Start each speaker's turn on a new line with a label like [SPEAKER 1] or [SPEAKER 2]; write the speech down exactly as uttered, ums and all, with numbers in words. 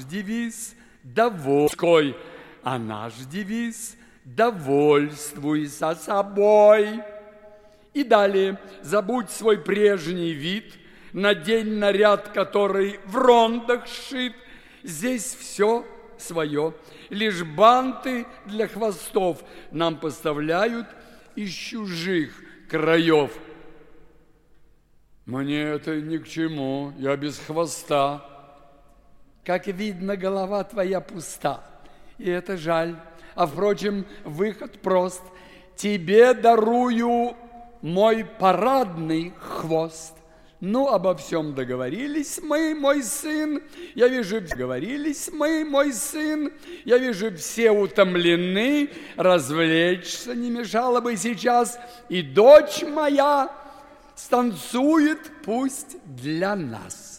[SPEAKER 1] девиз – довольской, а наш девиз – довольствуйся собой. И далее, забудь свой прежний вид, надень наряд, который в рондах сшит. Здесь все свое, лишь банты для хвостов нам поставляют из чужих краев. Мне это ни к чему, я без хвоста. Как видно, голова твоя пуста, и это жаль. А, впрочем, выход прост. Тебе дарую мой парадный хвост. Ну, обо всем договорились мы, мой сын. Я вижу, договорились мы, мой сын. Я вижу, все утомлены. Развлечься не мешало бы сейчас. И дочь моя станцует пусть для нас.